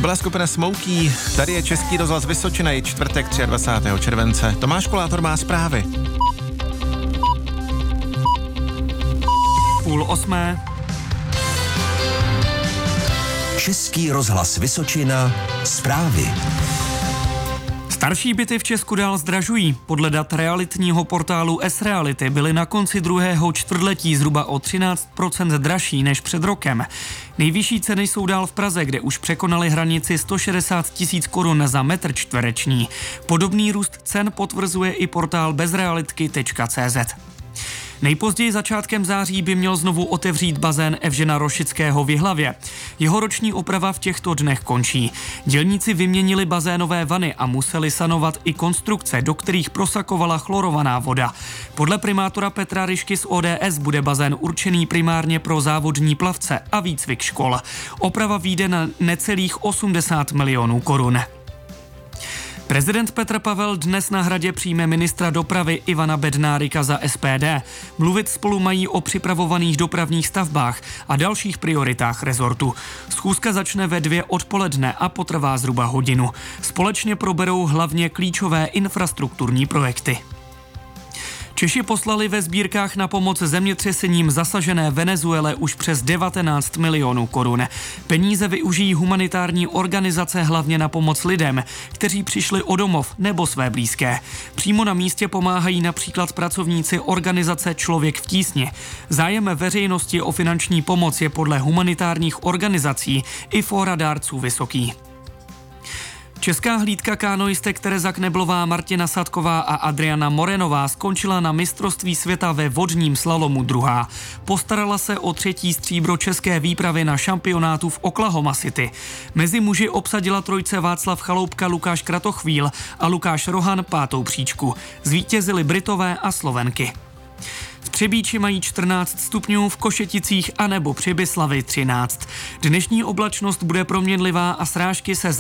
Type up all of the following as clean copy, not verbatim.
byla skupina Smokey, tady je Český rozhlas Vysočina, je čtvrtek 23. července. Tomáš Kolátor má zprávy. 7:30. Český rozhlas Vysočina, zprávy. Starší byty v Česku dál zdražují. Podle dat realitního portálu S-Reality byly na konci druhého čtvrtletí zhruba o 13% dražší než před rokem. Nejvyšší ceny jsou dál v Praze, kde už překonaly hranici 160 000 korun za metr čtvereční. Podobný růst cen potvrzuje i portál bezrealitky.cz. Nejpozději začátkem září by měl znovu otevřít bazén Evžena Rošického v Jihlavě. Jeho roční oprava v těchto dnech končí. Dělníci vyměnili bazénové vany a museli sanovat i konstrukce, do kterých prosakovala chlorovaná voda. Podle primátora Petra Ryšky z ODS bude bazén určený primárně pro závodní plavce a výcvik škol. Oprava vyjde na necelých 80 milionů korun. Prezident Petr Pavel dnes na Hradě přijme ministra dopravy Ivana Bednárika za SPD. Mluvit spolu mají o připravovaných dopravních stavbách a dalších prioritách rezortu. Schůzka začne ve 2 odpoledne a potrvá zhruba hodinu. Společně proberou hlavně klíčové infrastrukturní projekty. Češi poslali ve sbírkách na pomoc zemětřesením zasažené Venezuele už přes 19 milionů korun. Peníze využijí humanitární organizace hlavně na pomoc lidem, kteří přišli o domov nebo své blízké. Přímo na místě pomáhají například pracovníci organizace Člověk v tísni. Zájem veřejnosti o finanční pomoc je podle humanitárních organizací i fóra dárců vysoký. Česká hlídka kánoistek Tereza Kneblová, Martina Sadková a Adriana Morenová skončila na mistrovství světa ve vodním slalomu druhá. Postarala se o 3. stříbro české výpravy na šampionátu v Oklahoma City. Mezi muži obsadila trojce Václav Chaloupka, Lukáš Kratochvíl a Lukáš Rohan 5. příčku. Zvítězili Britové a Slovenky. V Třebíči mají 14 stupňů, v Košeticích a nebo Přibyslavi 13. Dnešní oblačnost bude proměnlivá a srážky se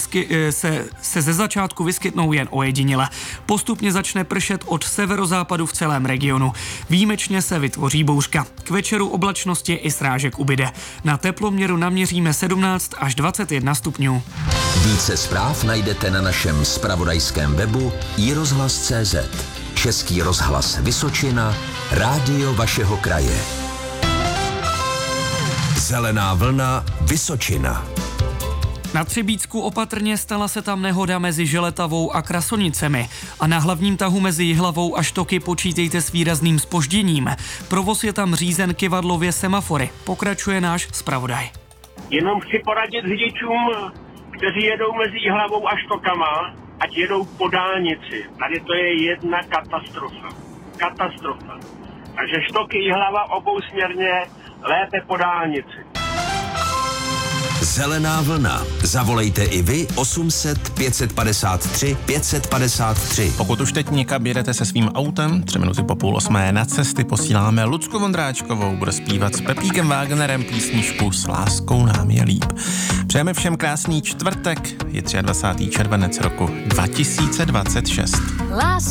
ze začátku vyskytnou jen ojediněle. Postupně začne pršet od severozápadu v celém regionu. Výjimečně se vytvoří bouřka. K večeru oblačnosti i srážek ubyde. Na teploměru naměříme 17 až 21 stupňů. Více zpráv najdete na našem zpravodajském webu iRozhlas.cz. Český rozhlas Vysočina, rádio vašeho kraje. Zelená vlna Vysočina. Na Třebícku opatrně, stala se tam nehoda mezi Želetavou a Krasonicemi a na hlavním tahu mezi Jihlavou a Štoky počítejte s výrazným zpožděním. Provoz je tam řízen kyvadlově semafory. Pokračuje náš zpravodaj. Jenom chci poradit řidičům, kteří jedou mezi Jihlavou a Štokama, ať jedou po dálnici. Tady to je jedna katastrofa. Katastrofa. Takže Štoky, Jihlava obousměrně, lépe po dálnici. Zelená vlna. Zavolejte i vy 800 553 553. Pokud už teď někam jedete se svým autem, 3 minuty po 7:30 na cesty posíláme Lucku Vondráčkovou, bude zpívat s Pepíkem Wagnerem písničku S láskou nám je líp. Přejeme všem krásný čtvrtek, je 23. červenec roku 2026.